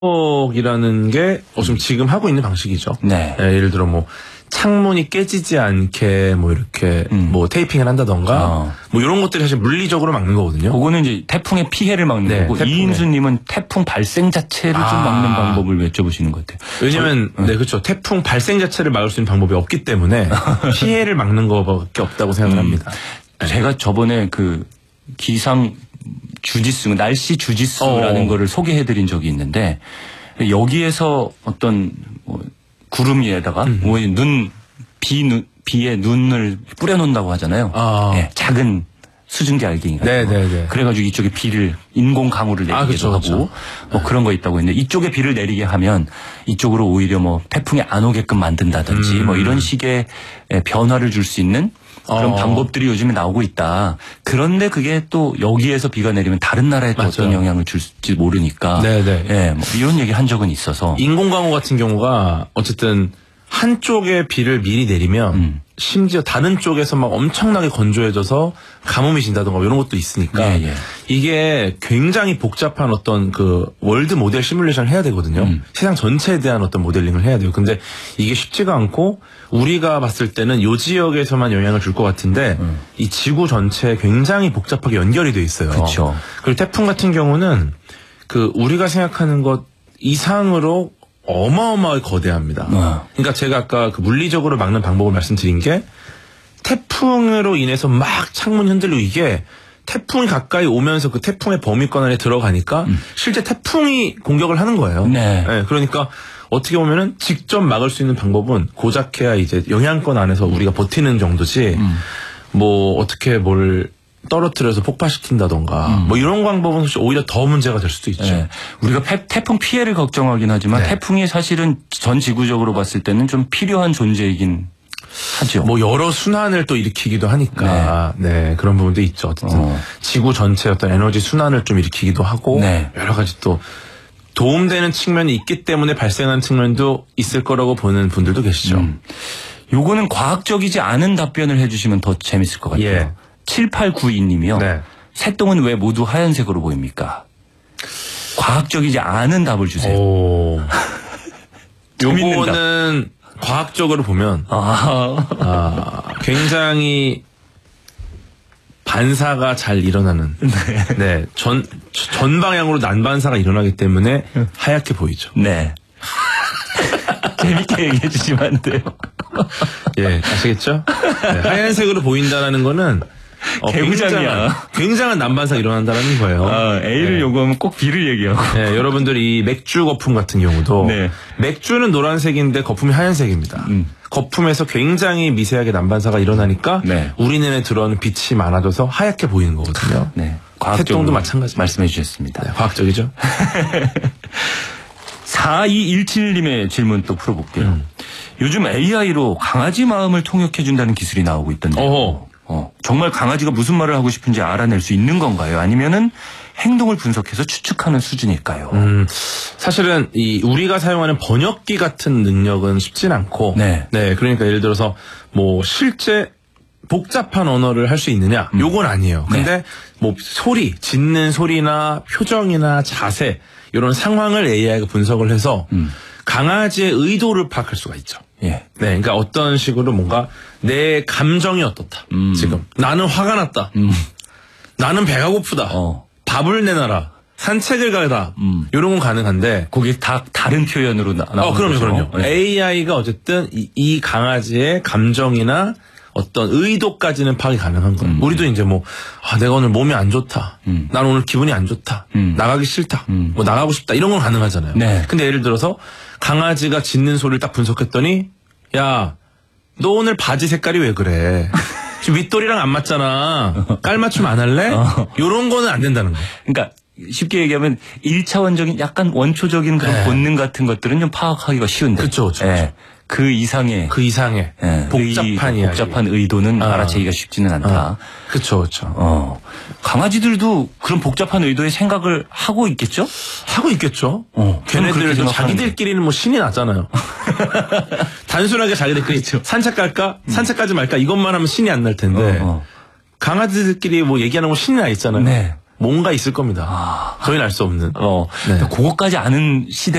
이라는 게 지금 하고 있는 방식이죠. 네. 네, 예를 들어 뭐 창문이 깨지지 않게 뭐 이렇게 뭐 테이핑을 한다던가 뭐 이런 것들이 사실 물리적으로 막는 거거든요. 그거는 이제 태풍의 피해를 막는 네, 거고 이인수님은 태풍 발생 자체를 좀 막는 방법을 여쭤보시는 것 같아요. 왜냐면 네 그렇죠. 태풍 발생 자체를 막을 수 있는 방법이 없기 때문에 피해를 막는 거밖에 없다고 생각을 합니다. 제가 저번에 그 기상 주짓수, 날씨 주짓수라는 거를 소개해드린 적이 있는데 여기에서 어떤 뭐 구름 위에다가 뭐 비에 눈을 뿌려놓는다고 하잖아요. 네, 작은 수증기 알갱이 같은 거. 네네네. 그래가지고 이쪽에 비를 인공 강우를 내리기도 하고 뭐 그런 거 있다고 했는데 이쪽에 비를 내리게 하면 이쪽으로 오히려 뭐 태풍이 안 오게끔 만든다든지 뭐 이런 식의 변화를 줄 수 있는 그런 방법들이 요즘에 나오고 있다. 그런데 그게 또 여기에서 비가 내리면 다른 나라에 또 어떤 영향을 줄지 모르니까. 네네. 예, 뭐 이런 얘기 한 적은 있어서. 인공강우 같은 경우가 어쨌든 한쪽에 비를 미리 내리면 심지어 다른 쪽에서 막 엄청나게 건조해져서 가뭄이 진다던가 이런 것도 있으니까 이게 굉장히 복잡한 어떤 그 월드 모델 시뮬레이션을 해야 되거든요. 세상 전체에 대한 어떤 모델링을 해야 돼요. 근데 이게 쉽지가 않고 우리가 봤을 때는 이 지역에서만 영향을 줄 것 같은데 이 지구 전체에 굉장히 복잡하게 연결이 돼 있어요. 그렇죠. 그리고 태풍 같은 경우는 그 우리가 생각하는 것 이상으로 어마어마하게 거대합니다. 그러니까 제가 아까 그 물리적으로 막는 방법을 말씀드린 게 태풍으로 인해서 막 창문이 흔들리고 이게 태풍이 가까이 오면서 그 태풍의 범위권 안에 들어가니까 실제 태풍이 공격을 하는 거예요. 네. 네, 그러니까 어떻게 보면은 직접 막을 수 있는 방법은 고작해야 이제 영향권 안에서 우리가 버티는 정도지 뭐 어떻게 뭘 떨어뜨려서 폭파시킨다던가 뭐 이런 방법은 오히려 더 문제가 될 수도 있죠. 네. 우리가 태풍 피해를 걱정하긴 하지만 태풍이 사실은 전 지구적으로 봤을 때는 좀 필요한 존재이긴 하죠. 뭐 여러 순환을 또 일으키기도 하니까 네, 그런 부분도 있죠. 어쨌든 지구 전체의 어떤 에너지 순환을 좀 일으키기도 하고 여러 가지 또 도움되는 측면이 있기 때문에 발생하는 측면도 있을 거라고 보는 분들도 계시죠. 요거는 과학적이지 않은 답변을 해주시면 더 재밌을 것 같아요. 7892님이요. 네. 새똥은 왜 모두 하얀색으로 보입니까? 과학적이지 않은 답을 주세요. 요거는 과학적으로 보면 굉장히 반사가 잘 일어나는 전 방향으로 난반사가 일어나기 때문에 하얗게 보이죠. 네. 재밌게 얘기해 주시면 안 돼요. 예, 아시겠죠? 네, 하얀색으로 보인다는 거는 개구장이야. 굉장한 난반사가 일어난다는 거예요. A를 요구하면 꼭 B를 얘기하고. 네, 여러분들이 이 맥주 거품 같은 경우도 맥주는 노란색인데 거품이 하얀색입니다. 거품에서 굉장히 미세하게 난반사가 일어나니까 우리 눈에 들어오는 빛이 많아져서 하얗게 보이는 거거든요. 태풍도 마찬가지. 말씀해 주셨습니다. 네, 과학적이죠. 4217님의 질문 또 풀어볼게요. 요즘 AI로 강아지 마음을 통역해준다는 기술이 나오고 있던데요. 정말 강아지가 무슨 말을 하고 싶은지 알아낼 수 있는 건가요? 아니면은 행동을 분석해서 추측하는 수준일까요? 사실은 우리가 사용하는 번역기 같은 능력은 쉽진 않고, 그러니까 예를 들어서 뭐 실제 복잡한 언어를 할 수 있느냐? 요건 아니에요. 근데 뭐 소리, 짖는 소리나 표정이나 자세 이런 상황을 AI가 분석을 해서 강아지의 의도를 파악할 수가 있죠. 네, 그러니까 어떤 식으로 뭔가 내 감정이 어떻다. 지금 나는 화가 났다. 나는 배가 고프다. 밥을 내놔라. 산책을 가라. 이런 건 가능한데 거기에 다 다른 표현으로 나오는 거죠. 그럼요. AI가 어쨌든 이 강아지의 감정이나 어떤 의도까지는 파악이 가능한 거예요. 우리도 이제 뭐 내가 오늘 몸이 안 좋다. 난 오늘 기분이 안 좋다. 나가기 싫다. 뭐 나가고 싶다. 이런 건 가능하잖아요. 근데 예를 들어서 강아지가 짖는 소리를 딱 분석했더니 야, 너 오늘 바지 색깔이 왜 그래? 지금 윗도리랑 안 맞잖아. 깔맞춤 안 할래? 요런 거는 안 된다는 거예요. 그러니까 쉽게 얘기하면 1차원적인 약간 원초적인 그런 본능 같은 것들은 좀 파악하기가 쉬운데. 그렇죠. 그 이상의 복잡한 의도는 알아채기가 쉽지는 않다. 그렇죠. 강아지들도 그런 복잡한 의도의 생각을 하고 있겠죠? 하고 있겠죠. 걔네들도 자기들끼리는 뭐 신이 나잖아요. 단순하게 자기들끼리 산책 갈까? 산책 가지 말까? 이것만 하면 신이 안 날 텐데 강아지들끼리 뭐 얘기하는 거 신이 나 있잖아요. 뭔가 있을 겁니다. 저희는 알 수 없는. 그거까지 아는 시대